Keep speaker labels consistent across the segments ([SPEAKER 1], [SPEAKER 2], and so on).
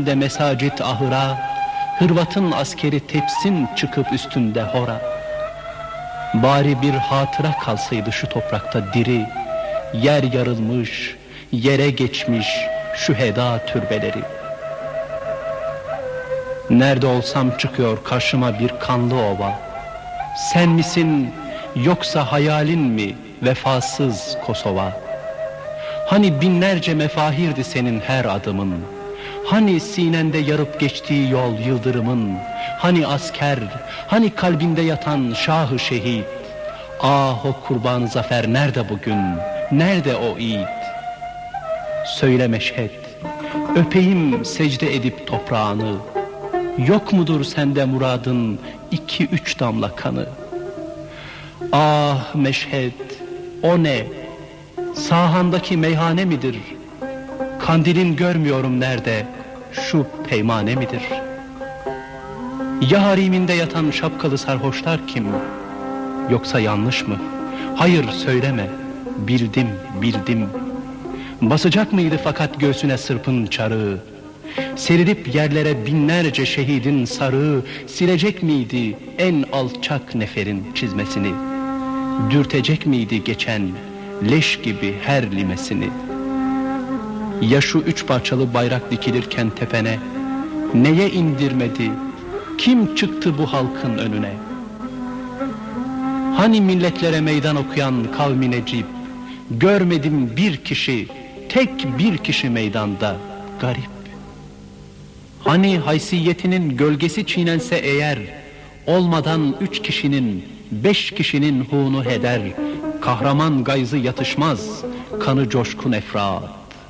[SPEAKER 1] sen de mesacit ahıra, Hırvat'ın askeri tepsin çıkıp üstünde hora. Bari bir hatıra kalsaydı şu toprakta diri, yer yarılmış, yere geçmiş şüheda türbeleri. Nerede olsam çıkıyor karşıma bir kanlı ova. Sen misin yoksa hayalin mi vefasız Kosova? Hani binlerce mefahirdi senin her adımın, hani sinende yarıp geçtiği yol yıldırımın, hani asker, hani kalbinde yatan şahı şehit. Ah o kurban zafer nerede bugün, nerede o yiğit? Söyle Meşhed, öpeyim secde edip toprağını, yok mudur sende muradın 2-3 damla kanı? Ah Meşhed, o ne? Sahandaki meyhane midir? Kandilin görmüyorum nerede, şu peymane midir? Ya hariminde yatan şapkalı sarhoşlar kim? Yoksa yanlış mı? Hayır söyleme, bildim, bildim. Basacak mıydı fakat göğsüne sırpın çarığı? Serilip yerlere binlerce şehidin sarığı, silecek miydi en alçak neferin çizmesini? Dürtecek miydi geçen leş gibi her limesini? Ya şu 3 parçalı bayrak dikilirken tepene, neye indirmedi, kim çıktı bu halkın önüne? Hani milletlere meydan okuyan kavmi Necip, görmedim bir kişi, tek bir kişi meydanda, garip. Hani haysiyetinin gölgesi çiğnense eğer, olmadan 3 kişinin, 5 kişinin hunu heder, kahraman gayzı yatışmaz, kanı coşkun efrat.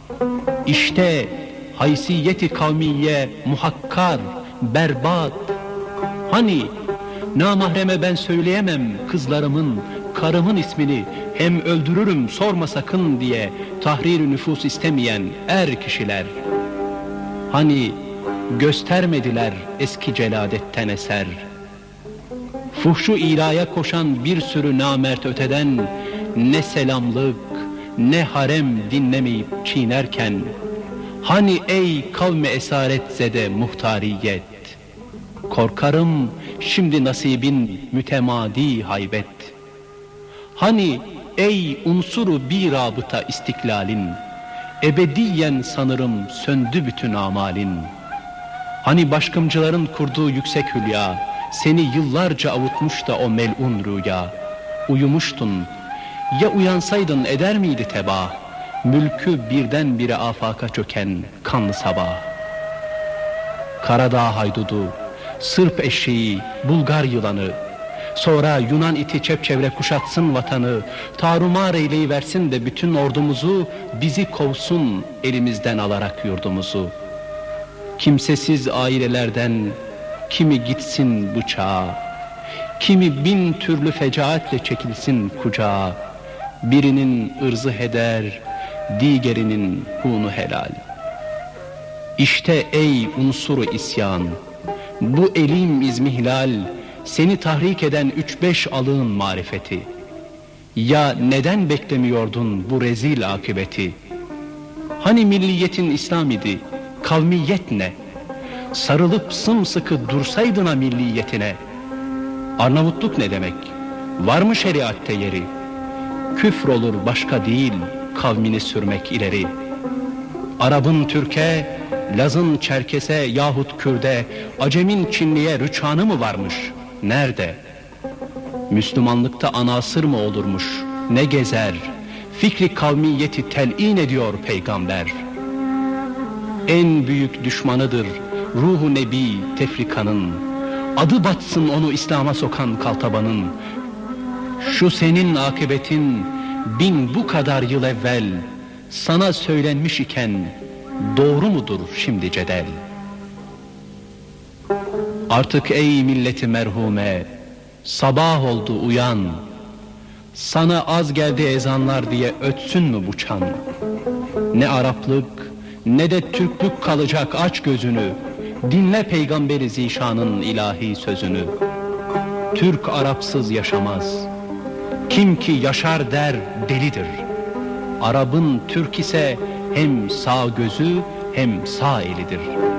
[SPEAKER 1] İşte haysiyeti kavmiye muhakkar, berbat. Hani namahreme ben söyleyemem kızlarımın, karımın ismini, hem öldürürüm sorma sakın diye tahrir-i nüfus istemeyen er kişiler. Hani göstermediler eski celadetten eser. Fuhşu ilaya koşan bir sürü namert öteden, ne selamlık, ne harem dinlemeyip çiğnerken, hani ey kavmi esaretzede muhtariyet, korkarım şimdi nasibin mütemadi haybet. Hani ey unsuru bir rabıta istiklalin, ebediyen sanırım söndü bütün amalin. Hani başkımcıların kurduğu yüksek hülya, seni yıllarca avutmuş da o melun rüya. Uyumuştun, ya uyansaydın eder miydi tebah, mülkü birdenbire afaka çöken kanlı sabah. Karadağ haydudu, Sırp eşeği, Bulgar yılanı, sonra Yunan iti çepçevre kuşatsın vatanı, tarumar eyleyiversin de bütün ordumuzu, bizi kovsun elimizden alarak yurdumuzu. Kimsesiz ailelerden kimi gitsin bıçağa, kimi bin türlü fecaatle çekilsin kucağa, birinin ırzı heder, diğerinin hunu helal. İşte ey unsuru isyan, bu elim izmihlal, seni tahrik eden 3-5 alığın marifeti. Ya neden beklemiyordun bu rezil akıbeti? Hani milliyetin İslam idi, kavmiyet ne? Sarılıp sımsıkı dursaydın ha milliyetine. Arnavutluk ne demek? Var mı şeriatte yeri? Küfür olur başka değil, kavmini sürmek ileri. Arap'ın Türk'e, Laz'ın Çerkes'e yahut Kürt'e, Acem'in Çinli'ye rüçhanı mı varmış? Nerede? Müslümanlıkta anasır mı olurmuş? Ne gezer? Fikri kavmiyeti telin ediyor peygamber. En büyük düşmanıdır ruhu nebi tefrikanın. Adı batsın onu İslam'a sokan kaltabanın. Şu senin akıbetin 1000 bu kadar yıl evvel sana söylenmiş iken doğru mudur şimdi cedel? Artık ey milleti merhume, sabah oldu uyan. Sana az geldi ezanlar diye ötsün mü bu çan? Ne Araplık ne de Türklük kalacak, aç gözünü. Dinle Peygamberi Zişan'ın ilahi sözünü. Türk Arapsız yaşamaz. Kim ki yaşar der delidir. Arap'ın Türk ise hem sağ gözü hem sağ elidir.